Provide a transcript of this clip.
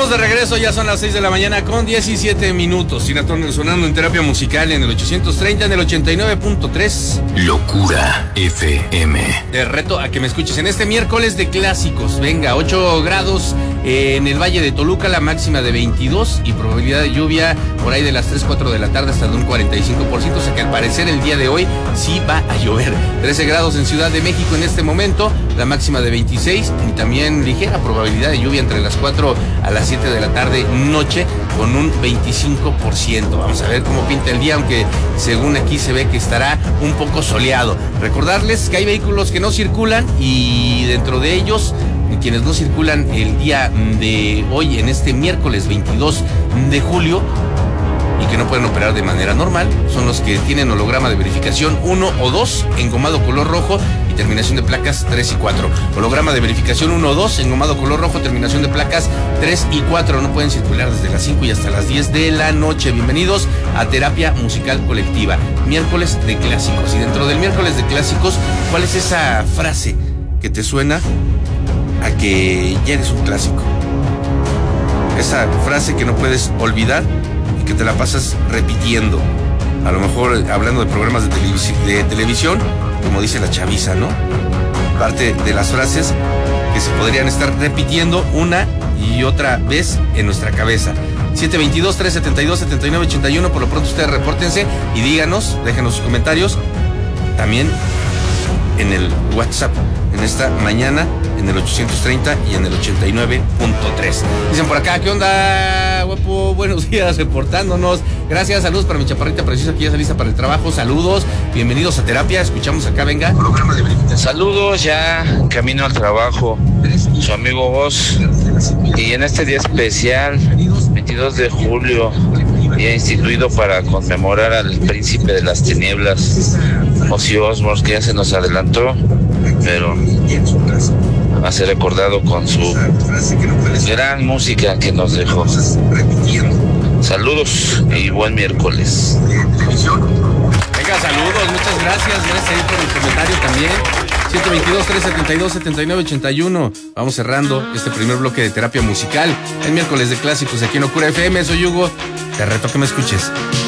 Estamos de regreso, ya son las 6 de la mañana con 17 minutos. Sinatón sonando en terapia musical en el 830, en el 89.3. Locura FM. Te reto a que me escuches en este miércoles de clásicos. Venga, 8 grados en el Valle de Toluca, la máxima de 22 y probabilidad de lluvia por ahí de las 3, 4 de la tarde hasta de un 45%. O sea que al parecer el día de hoy sí va a llover. 13 grados en Ciudad de México en este momento, la máxima de 26 y también ligera probabilidad de lluvia entre las 4 a las 7 de la tarde noche con un 25%. Vamos a ver cómo pinta el día, aunque según aquí se ve que estará un poco soleado. Recordarles que hay vehículos que no circulan y dentro de ellos quienes no circulan el día de hoy, en este miércoles 22 de julio, y que no pueden operar de manera normal, son los que tienen holograma de verificación 1 o 2, engomado color rojo y terminación de placas 3 y 4. Holograma de verificación 1 o 2, engomado color rojo, terminación de placas 3 y 4. No pueden circular desde las 5 y hasta las 10 de la noche. Bienvenidos a Terapia Musical Colectiva, miércoles de clásicos. Y dentro del miércoles de clásicos, ¿cuál es esa frase que te suena a que ya eres un clásico? Esa frase que no puedes olvidar, que te la pasas repitiendo, a lo mejor hablando de programas de televisión, como dice la chaviza, ¿no? Parte de las frases que se podrían estar repitiendo una y otra vez en nuestra cabeza. 722-372-7981, por lo pronto ustedes repórtense y díganos, déjenos sus comentarios, también en el WhatsApp, en esta mañana, en el 830 y en el 89.3. Dicen por acá, ¿qué onda, guapo? Buenos días, reportándonos. Gracias, saludos para mi chaparrita preciosa que ya está lista para el trabajo. Saludos, bienvenidos a terapia. Escuchamos acá, venga. Saludos, ya camino al trabajo. Su amigo Oz. Y en este día especial, 22 de julio, día instituido para conmemorar al príncipe de las tinieblas, Ozzy Osbourne, que ya se nos adelantó, pero va a ser recordado con su gran música que nos dejó. Saludos y buen miércoles. Venga, saludos, muchas gracias ahí por el comentario también. 122-372-7981. Vamos cerrando este primer bloque de terapia musical, el miércoles de clásicos aquí en Locura FM. Soy Hugo, te reto que me escuches.